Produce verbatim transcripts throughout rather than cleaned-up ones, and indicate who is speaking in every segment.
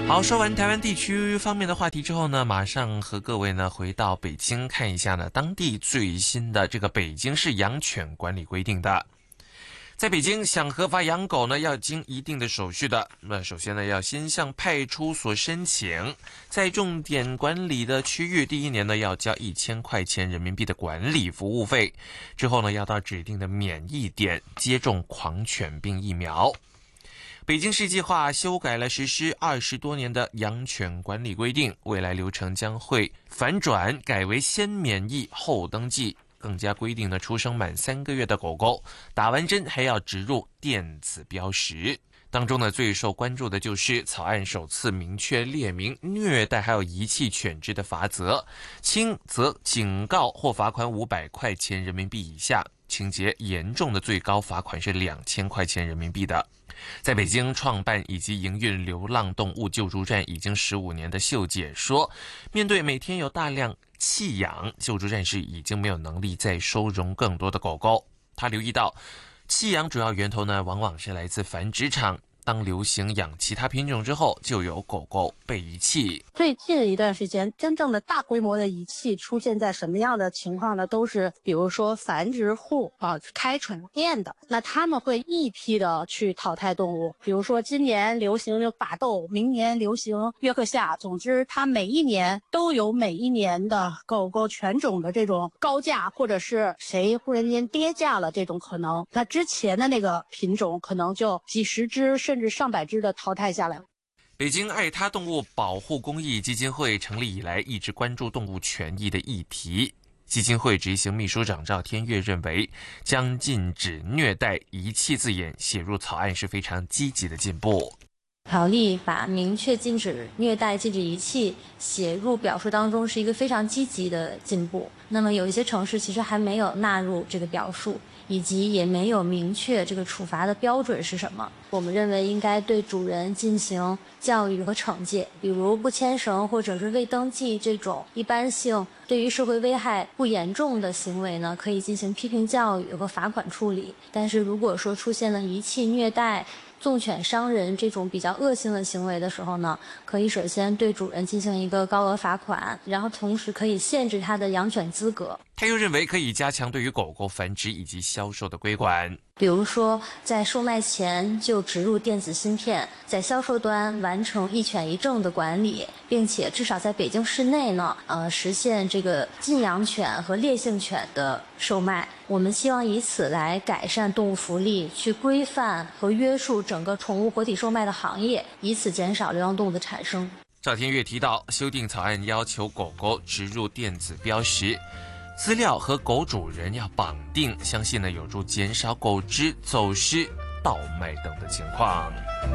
Speaker 1: 好，说完台湾地区方面的话题之后呢，马上和各位呢回到北京看一下呢当地最新的这个北京市养犬管理规定的。在北京想合法养狗呢，要经一定的手续的。那首先呢，要先向派出所申请，在重点管理的区域，第一年呢要交一千块钱人民币的管理服务费，之后呢要到指定的免疫点接种狂犬病疫苗。北京市计划修改了实施二十多年的养犬管理规定，未来流程将会反转，改为先免疫后登记。更加规定呢，出生满三个月的狗狗打完针还要植入电子标识。当中呢，最受关注的就是草案首次明确列明虐待还有遗弃犬只的罚则，轻则警告或罚款五百块钱人民币以下，情节严重的最高罚款是两千块钱人民币的。在北京创办以及营运流浪动物救助站已经十五年的秀姐说，面对每天有大量弃养，救助站是已经没有能力再收容更多的狗狗。她留意到，弃养主要源头呢，往往是来自繁殖场。当流行养其他品种之后，就有狗狗被遗弃。
Speaker 2: 最近一段时间，真正的大规模的遗弃出现在什么样的情况呢？都是比如说繁殖户啊，开宠店的，那他们会一批的去淘汰动物。比如说今年流行法斗，明年流行约克夏，总之它每一年都有每一年的狗狗犬种的这种高价，或者是谁忽然间跌价了这种可能。那之前的那个品种可能就几十只甚至上百只的淘汰下来了。
Speaker 1: 北京爱他动物保护公益基金会成立以来，一直关注动物权益的议题。基金会执行秘书长赵天岳认为，将禁止虐待、遗弃字眼写入草案是非常积极的进步。
Speaker 3: 条例把明确禁止虐待、禁止遗弃写入表述当中是一个非常积极的进步。那么有一些城市其实还没有纳入这个表述，以及也没有明确这个处罚的标准是什么。我们认为应该对主人进行教育和惩戒，比如不牵绳或者是未登记这种一般性对于社会危害不严重的行为呢，可以进行批评教育和罚款处理。但是如果说出现了遗弃、虐待、纵犬伤人这种比较恶性的行为的时候呢，可以首先对主人进行一个高额罚款，然后同时可以限制他的养犬资格。
Speaker 1: 他又认为可以加强对于狗狗繁殖以及销售的规管，
Speaker 3: 比如说在售卖前就植入电子芯片，在销售端完成一犬一证的管理，并且至少在北京市内呢，呃，实现这个禁养犬和烈性犬的售卖。我们希望以此来改善动物福利，去规范和约束整个宠物活体售卖的行业，以此减少流浪动物的产生。
Speaker 1: 赵天岳提到，修订草案要求狗狗植入电子标识，资料和狗主人要绑定，相信呢有助减少狗只走失、倒卖等的情况。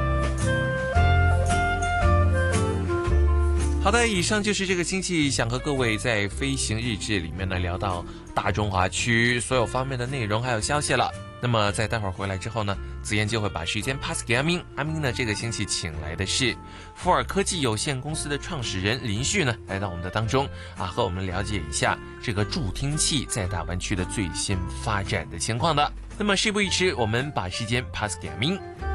Speaker 1: 好的，以上就是这个星期想和各位在飞行日志里面呢聊到大中华区所有方面的内容还有消息了。那么在待会儿回来之后呢，子妍就会把时间 pass 给阿明。阿明呢这个星期请来的是福尔科技有限公司的创始人林旭呢，来到我们的当中啊，和我们了解一下这个助听器在大湾区的最新发展的情况的。那么事不宜迟，我们把时间 pass 给阿明。